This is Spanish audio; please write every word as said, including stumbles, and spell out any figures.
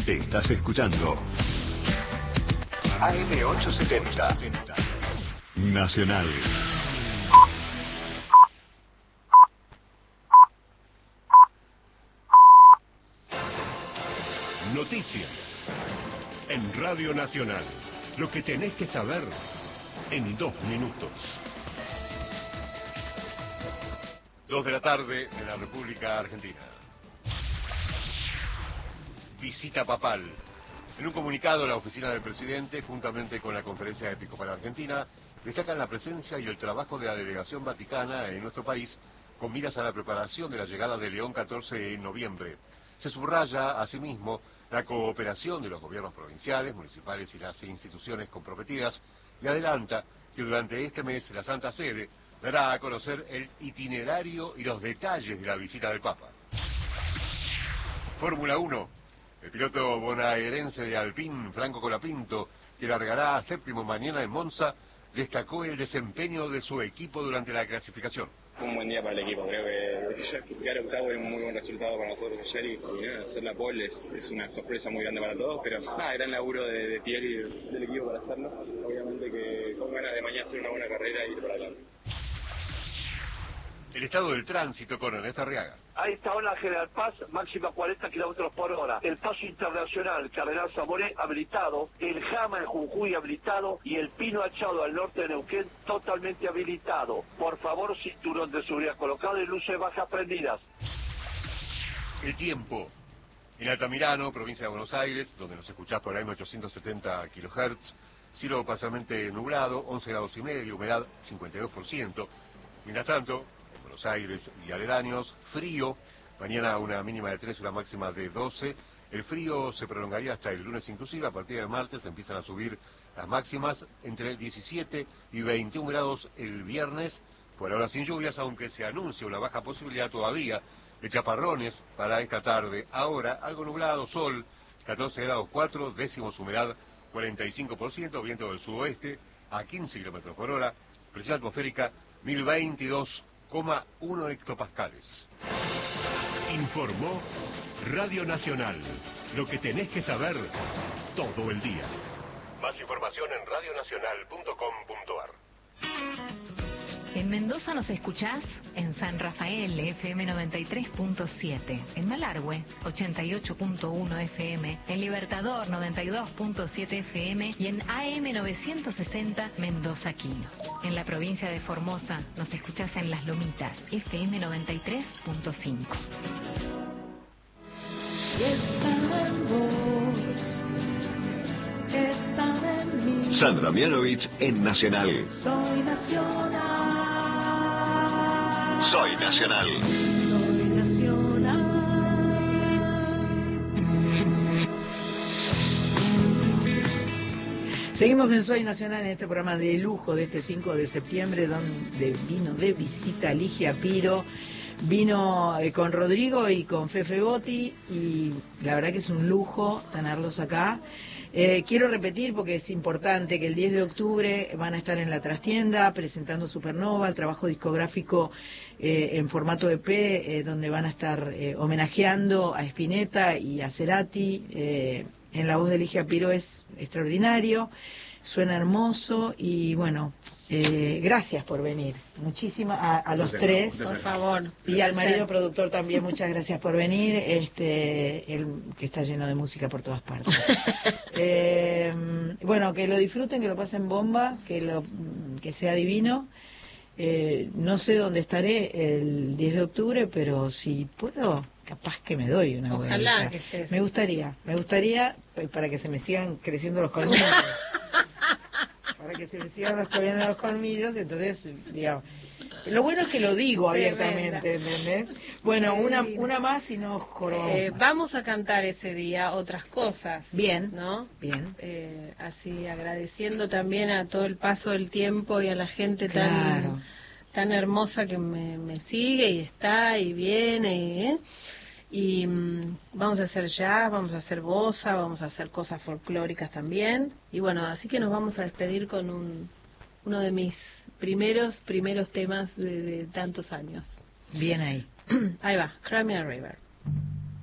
Estás escuchando A M ochocientos setenta Nacional. Noticias en Radio Nacional. Lo que tenés que saber en dos minutos. Dos de la tarde en la República Argentina. Visita papal. En un comunicado, la oficina del presidente, juntamente con la Conferencia Episcopal Argentina, destacan la presencia y el trabajo de la delegación vaticana en nuestro país con miras a la preparación de la llegada de León catorce en noviembre. Se subraya, asimismo, la cooperación de los gobiernos provinciales, municipales y las instituciones comprometidas, y adelanta que durante este mes la Santa Sede dará a conocer el itinerario y los detalles de la visita del Papa. Fórmula uno. El piloto bonaerense de Alpine, Franco Colapinto, que largará séptimo mañana en Monza, destacó el desempeño de su equipo durante la clasificación. Un buen día para el equipo, creo que quedar octavo es un muy buen resultado para nosotros ayer y, y nada, hacer la pole es, es una sorpresa muy grande para todos, pero nada, gran laburo de, de Pierre y del, del equipo para hacerlo. Obviamente que con ganas de mañana hacer una buena carrera y ir para adelante. El estado del tránsito con Ernesto Arriaga. A esta hora General Paz, máxima cuarenta kilómetros por hora. El paso internacional, Cardenal Zamoré, habilitado. El Jama en Jujuy, habilitado. Y el Pino Achado al norte de Neuquén, totalmente habilitado. Por favor, cinturón de seguridad colocado y luces bajas prendidas. El tiempo. En Altamirano, provincia de Buenos Aires, donde nos escuchás por A M ochocientos setenta kilohertz, cielo parcialmente nublado, once grados y medio, humedad cincuenta y dos por ciento. Mientras tanto, Buenos Aires y aledaños, frío, mañana una mínima de tres, una máxima de doce, el frío se prolongaría hasta el lunes inclusive, a partir del martes empiezan a subir las máximas entre diecisiete y veintiún grados el viernes, por ahora sin lluvias, aunque se anuncia una baja posibilidad todavía de chaparrones para esta tarde. Ahora algo nublado, sol, catorce grados cuatro, décimos humedad cuarenta y cinco por ciento, viento del sudoeste a quince kilómetros por hora, presión atmosférica mil veintidós coma uno hectopascales. Informó Radio Nacional. Lo que tenés que saber todo el día. Más información en radionacional punto com punto ar. En Mendoza nos escuchás en San Rafael, F M noventa y tres punto siete, en Malargüe, ochenta y ocho punto uno F M, en Libertador, noventa y dos punto siete F M y en A M novecientos sesenta Mendoza Quino. En la provincia de Formosa nos escuchás en Las Lomitas, F M noventa y tres punto cinco. Sandra Mianovich en Nacional. Soy Nacional. Soy Nacional. Soy Nacional. Seguimos en Soy Nacional, en este programa de lujo de este cinco de septiembre, donde vino de visita Ligia Piro. Vino eh, con Rodrigo y con Fefe Botti y la verdad que es un lujo tenerlos acá. Eh, quiero repetir porque es importante que el diez de octubre van a estar en la trastienda presentando Supernova, el trabajo discográfico eh, en formato E P, eh, donde van a estar eh, homenajeando a Spinetta y a Cerati. Eh, en la voz de Ligia Piro es extraordinario, suena hermoso y bueno, eh, gracias por venir. Muchísimas a, a los Gracias, tres. gracias. Por favor. Y al marido productor también, muchas gracias por venir, este, el que está lleno de música por todas partes. eh, bueno, que lo disfruten, que lo pasen bomba, que lo que sea divino. Eh, no sé dónde estaré el diez de octubre, pero si puedo, capaz que me doy una vuelta. Ojalá que estés. Me gustaría, me gustaría eh, para que se me sigan creciendo los colmillos. Para que se me sigan los colmillos, los colmillos, entonces, digamos. Lo bueno es que lo digo abiertamente, ¿entendés? Bueno, una una más y no jorobamos Eh, más. vamos a cantar ese día otras cosas. Bien, ¿no? Bien. Eh, así agradeciendo también a todo el paso del tiempo y a la gente tan Claro. tan hermosa que me, me sigue y está y viene y, ¿eh? y mm, vamos a hacer jazz, vamos a hacer bossa, vamos a hacer cosas folclóricas también y bueno, así que nos vamos a despedir con un uno de mis primeros primeros temas de, de tantos años. Bien ahí. Ahí va, Cry Me a River.